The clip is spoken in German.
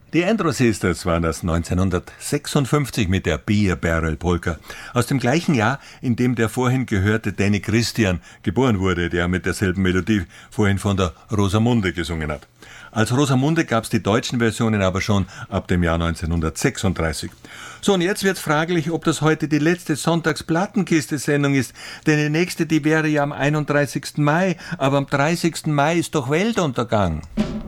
Die Andrew Sisters waren das 1956 mit der Beer Barrel Polka. Aus dem gleichen Jahr, in dem der vorhin gehörte Danny Christian geboren wurde, der mit derselben Melodie vorhin von der Rosamunde gesungen hat. Als Rosamunde gab es die deutschen Versionen aber schon ab dem Jahr 1936. So, und jetzt wird's fraglich, ob das heute die letzte Sonntagsplattenkiste-Sendung ist, denn die nächste, die wäre ja am 31. Mai, aber am 30. Mai ist doch Weltuntergang.